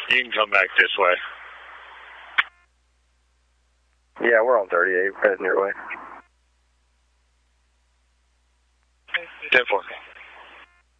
You can come back this way. Yeah, we're on 38, heading your way. 10-4.